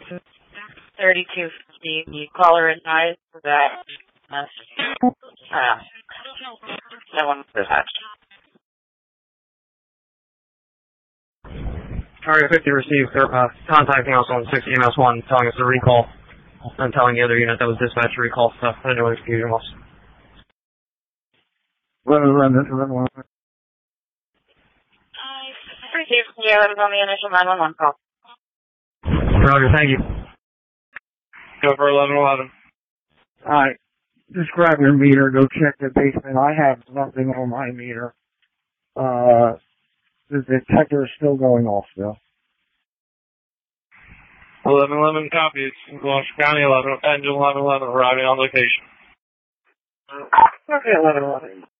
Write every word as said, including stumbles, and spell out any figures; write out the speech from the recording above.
thirty-two fifty, the caller advised that, uh, uh, no one was attached. Area fifty received uh, contacting us on six E M S one, telling us to recall, and telling the other unit that was dispatched to recall stuff. I didn't know what the confusion was. Run, run, run, run, run. Received, yeah, that was on the initial nine one one call. Roger, thank you. Go for eleven eleven. Alright, just grab your meter, go check the basement. I have nothing on my meter. Uh, the detector is still going off still. eleven eleven copies. Gloucester County eleven, engine eleven eleven arriving on location. Okay, eleven eleven.